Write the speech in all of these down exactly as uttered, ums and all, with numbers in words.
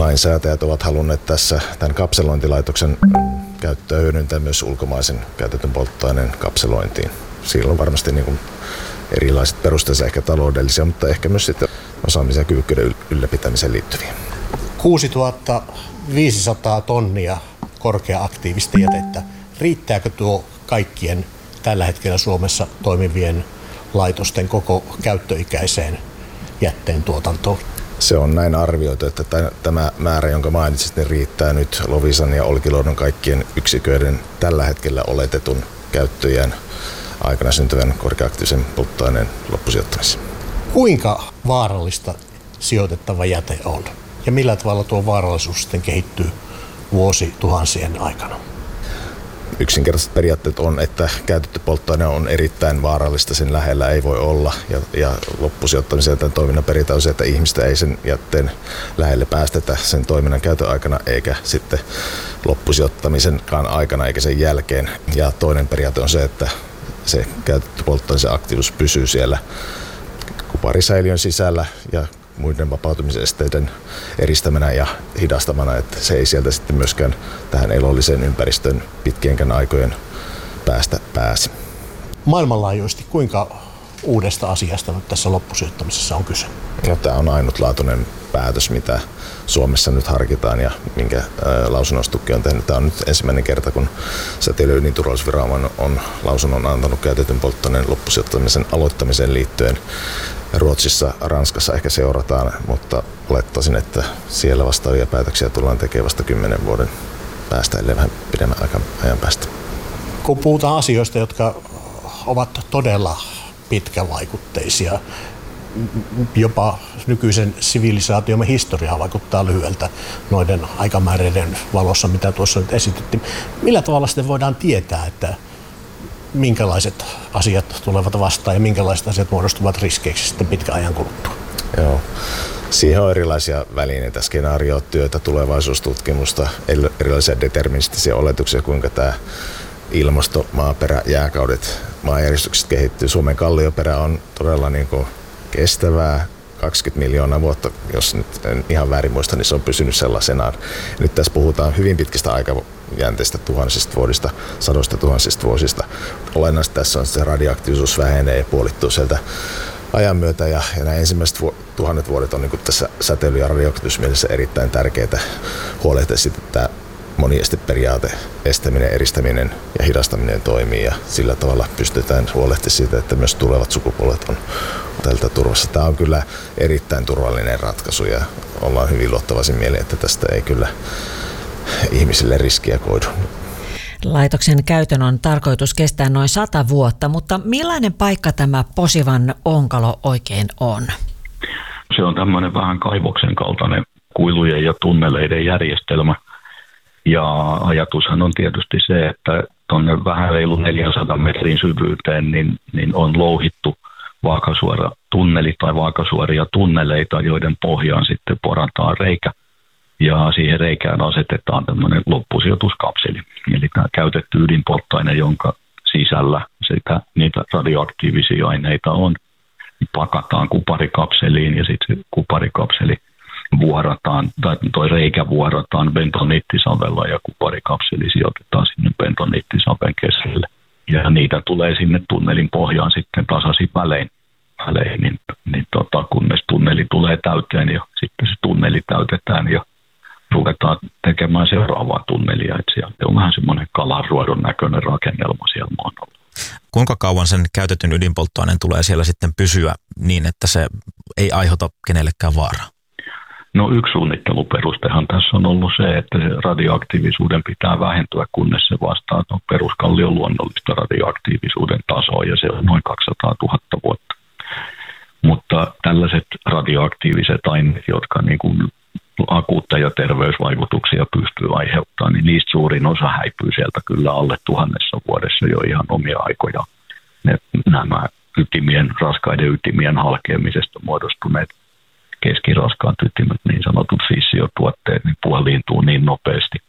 lainsäätäjät ovat halunneet tässä tämän kapselointilaitoksen käyttöä hyödyntää myös ulkomaisen käytetyn polttoaineen kapselointiin. Sillä on varmasti niin kuin erilaiset perusteensa, ehkä taloudellisia, mutta ehkä myös sitten osaamisen ja kyvykkyyden ylläpitämiseen liittyviä. kuusituhattaviisisataa tonnia korkea-aktiivista jätettä. Riittääkö tuo kaikkien tällä hetkellä Suomessa toimivien laitosten koko käyttöikäiseen jätteen tuotantoon? Se on näin arvioitu, että tämä määrä, jonka mainitsit, niin riittää nyt Loviisan ja Olkiluodon kaikkien yksiköiden tällä hetkellä oletetun käyttöjään aikana syntyvän korkea-aktiivisen polttoaineen loppusijoittamiseen. Kuinka vaarallista sijoitettava jäte on? Ja millä tavalla tuo vaarallisuus sitten kehittyy vuosituhansien aikana? Yksinkertaiset periaatteet on, että käytetty polttoaine on erittäin vaarallista, sen lähellä ei voi olla. Ja, ja loppusijoittamisen ja tämän toiminnan periaate on se, että ihmistä ei sen jätteen lähelle päästetä sen toiminnan käytön aikana eikä sitten loppusijoittamisenkaan aikana eikä sen jälkeen. Ja toinen periaate on se, että se käytetty polttoaine, se aktiivisuus pysyy siellä kuparisäiliön sisällä ja muiden vapautumisen esteiden eristämänä ja hidastamana, että se ei sieltä sitten myöskään tähän elolliseen ympäristöön pitkienkään aikojen päästä pääsi. Maailmanlaajuisesti kuinka uudesta asiasta nyt tässä loppusijoittamisessa on kyse? No, tämä on ainutlaatuinen päätös, mitä Suomessa nyt harkitaan ja minkä lausunnon STUK on tehnyt. Tämä on nyt ensimmäinen kerta, kun säteily- ja ydinturvallisuusviranomainen on lausunnon antanut käytetyn polttoaineen loppusijoittamisen aloittamiseen liittyen. Ruotsissa, Ranskassa ehkä seurataan, mutta olettaisin, että siellä vastaavia päätöksiä tullaan tekemään vasta kymmenen vuoden päästä, ellei vähän pidemmän ajan päästä. Kun puhutaan asioista, jotka ovat todella pitkävaikutteisia, jopa nykyisen sivilisaatiomme historiaa vaikuttaa lyhyeltä noiden aikamääreiden valossa, mitä tuossa nyt esitettiin. Millä tavalla sitten voidaan tietää, että minkälaiset asiat tulevat vastaan ja minkälaiset asiat muodostuvat riskeiksi sitten pitkän ajan kuluttua? Joo. Siihen on erilaisia välineitä, skenaariotyötä, tulevaisuustutkimusta, erilaisia deterministisia oletuksia, kuinka tämä ilmasto, maaperä, jääkaudet, maanjäristykset kehittyy. Suomen kallioperä on todella niin kuin kestävää. kaksikymmentä miljoonaa vuotta, jos nyt en ihan väärin muista, niin se on pysynyt sellaisenaan. Nyt tässä puhutaan hyvin pitkistä aikajänteistä, tuhansista vuodista, sadoista tuhansista vuosista. Olennaista tässä on, että se radioaktiivisuus vähenee ja puolittuu sieltä ajan myötä. Ja, ja nämä ensimmäiset vu- tuhannet vuodet on niin kuin tässä säteily- ja radioaktiivisuusmielessä erittäin tärkeää huolehtia sitten, että tämä moniesteperiaate, estäminen, eristäminen ja hidastaminen toimii ja sillä tavalla pystytään huolehtimaan siitä, että myös tulevat sukupolvet on tältä turvassa. Tämä on kyllä erittäin turvallinen ratkaisu ja ollaan hyvin luottavaisin mielin, että tästä ei kyllä ihmisille riskiä koidu. Laitoksen käytön on tarkoitus kestää noin sata vuotta, mutta millainen paikka tämä Posivan onkalo oikein on? Se on tämmöinen vähän kaivoksen kaltainen kuilujen ja tunneleiden järjestelmä. Ja ajatushan on tietysti se, että tuonne vähän reilu neljänsadan metrin syvyyteen niin, niin on louhittu vaakasuora tunneli tai vaakasuoria tunneleita, joiden pohjaan sitten porataan reikä. Ja siihen reikään asetetaan tämmöinen loppusijoituskapseli. Eli tämä käytetty ydinpolttoaine, jonka sisällä sitä, niitä radioaktiivisia aineita on, niin pakataan kuparikapseliin ja sitten se kuparikapseli vuorataan, tai toi reikä vuorataan bentoniittisavella ja kuparikapseli sijoitetaan sinne bentoniittisaven keskelle. Ja niitä tulee sinne tunnelin pohjaan sitten tasaisin välein, välein niin, niin tota, kunnes tunneli tulee täyteen ja sitten se tunneli täytetään ja ruvetaan tekemään seuraavaa tunnelia. Et sieltä on vähän semmoinen kalanruodon näköinen rakennelma siellä maan alla. Kuinka kauan sen käytetyn ydinpolttoaineen tulee siellä sitten pysyä niin, että se ei aiheuta kenellekään vaaraa? No yksi suunnitteluperustehan tässä on ollut se, että se radioaktiivisuuden pitää vähentyä, kunnes se vastaa no, peruskallion luonnollista radioaktiivisuuden tasoa, ja se on noin kaksisataatuhatta vuotta. Mutta tällaiset radioaktiiviset aineet, jotka niin kuin akuutteja terveysvaikutuksia pystyy aiheuttamaan, niin niistä suurin osa häipyy sieltä kyllä alle tuhannessa vuodessa jo ihan omia aikoja. Ne, nämä ytimien, raskaiden ytimien halkeamisesta muodostuneet keskiraskaat ytimet, niin sanotut fissiotuotteet, niin puoliintuu niin nopeasti.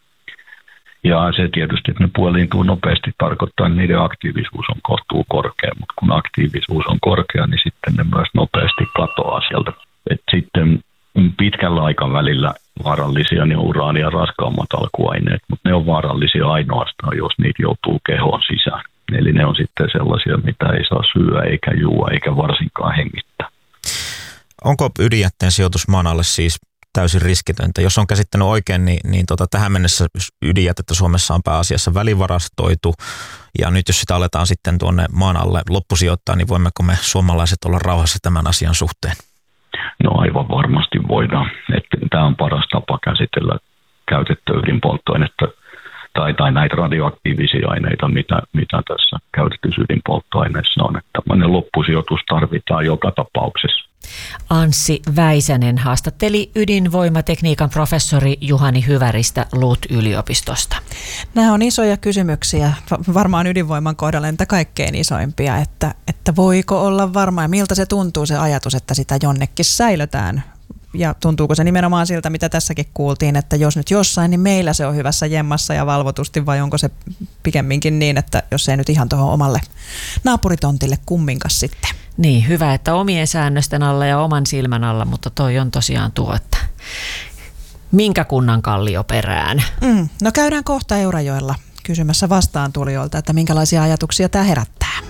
Ja se tietysti, että ne puoliintuu nopeasti, tarkoittaa, että niiden aktiivisuus on kohtuu korkea, mutta kun aktiivisuus on korkea, niin sitten ne myös nopeasti katoaa sieltä. Et sitten pitkällä aikavälillä vaarallisia, niin uraani ja raskaammat alkuaineet, mutta ne on vaarallisia ainoastaan, jos niitä joutuu kehoon sisään. Eli ne on sitten sellaisia, mitä ei saa syödä eikä juua eikä varsinkaan hengittää. Onko ydinjätteen sijoitus maan alle siis täysin riskitöntä? Jos on käsittänyt oikein, niin, niin tota, tähän mennessä ydinjätettä Suomessa on pääasiassa välivarastoitu. Ja nyt jos sitä aletaan sitten tuonne maan alle loppusijoittaa, niin voimmeko me suomalaiset olla rauhassa tämän asian suhteen? No aivan varmasti voidaan. Että tämä on paras tapa käsitellä käytettyä ydinpolttoainetta tai, tai näitä radioaktiivisia aineita, mitä, mitä tässä käytetyssä ydinpolttoaineessa on. Että tämmöinen loppusijoitus tarvitaan joka tapauksessa. Anssi Väisänen haastatteli ydinvoimatekniikan professori Juhani Hyväristä L U T-yliopistosta. Nämä on isoja kysymyksiä, varmaan ydinvoiman kohdalla niitä kaikkein isoimpia, että, että voiko olla varma ja miltä se tuntuu se ajatus, että sitä jonnekin säilötään. Ja tuntuuko se nimenomaan siltä, mitä tässäkin kuultiin, että jos nyt jossain, niin meillä se on hyvässä jemmassa ja valvotusti, vai onko se pikemminkin niin, että jos ei nyt ihan tuohon omalle naapuritontille kumminkas sitten. Niin, hyvä, että omien säännösten alla ja oman silmän alla, mutta toi on tosiaan tuo, että minkä kunnan kallio perään? Mm, no käydään kohta Eurajoella kysymässä vastaantulijoilta, että minkälaisia ajatuksia tämä herättää.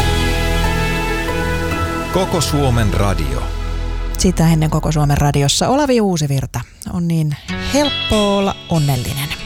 Koko Suomen radio. Sitä ennen Koko Suomen radiossa Olavi Uusivirta. On niin helppo olla onnellinen.